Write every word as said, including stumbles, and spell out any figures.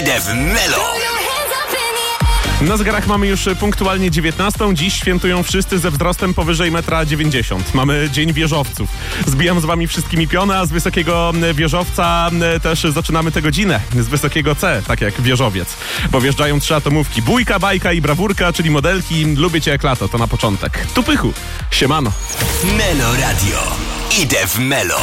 Idę w Melo. Na zegarach mamy już punktualnie dziewiętnastą. Dziś świętują wszyscy ze wzrostem powyżej jeden dziewięćdziesiąt metra. Mamy Dzień Wieżowców. Zbijam z wami wszystkimi piony, a z wysokiego wieżowca też zaczynamy tę godzinę. Z wysokiego C, tak jak wieżowiec. Bo wjeżdżają trzy atomówki. Bójka, bajka i brawurka, czyli modelki. Lubię cię jak lato, to na początek. Tu pychu. Siemano. Melo Radio. Idę w Melo.